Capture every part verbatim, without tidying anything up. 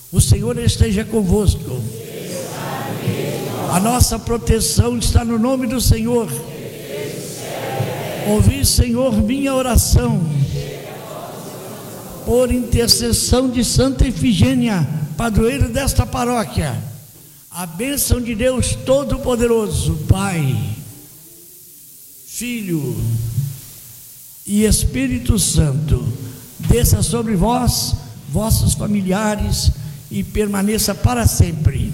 O Senhor esteja convosco. A nossa proteção está no nome do Senhor. Ouvi, Senhor, minha oração. Por intercessão de Santa Efigênia, padroeira desta paróquia, a bênção de Deus Todo-Poderoso, Pai, Filho e Espírito Santo, desça sobre vós, vossos familiares, e permaneça para sempre.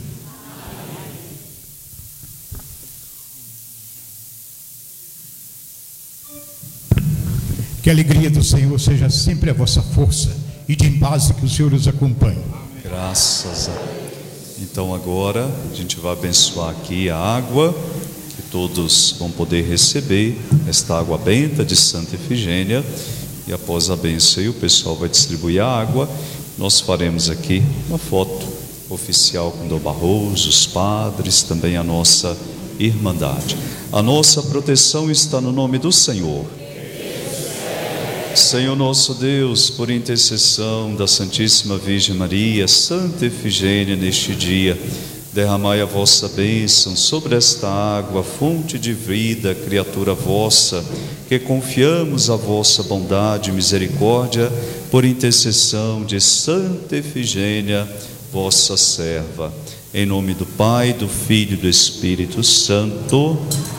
Que a alegria do Senhor seja sempre a vossa força, e de paz que o Senhor os acompanhe. Graças a Deus. Então agora a gente vai abençoar aqui a água, que todos vão poder receber, esta água benta de Santa Efigênia, e após a bênção aí, o pessoal vai distribuir a água. Nós faremos aqui uma foto oficial com o Dom Barroso, os padres, também a nossa irmandade. A nossa proteção está no nome do Senhor. Senhor nosso Deus, por intercessão da Santíssima Virgem Maria, Santa Efigênia, neste dia, derramai a vossa bênção sobre esta água, fonte de vida, criatura vossa, que confiamos a vossa bondade e misericórdia, por intercessão de Santa Efigênia, vossa serva. Em nome do Pai, do Filho e do Espírito Santo.